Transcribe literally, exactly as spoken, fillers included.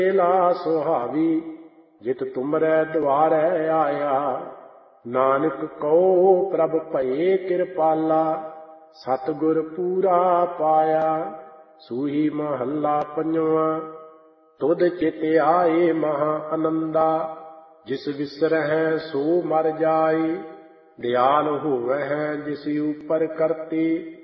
ला सुहावी जित तुमरै द्वारै आया। नानक कहो प्रभ भये कृपाला सतगुर पूरा पाया। सूही महला पंजवा तुध चित आए महा आनंदा। जिस विसरहै सो मर जाए दयाल होवै जिस ऊपर करते।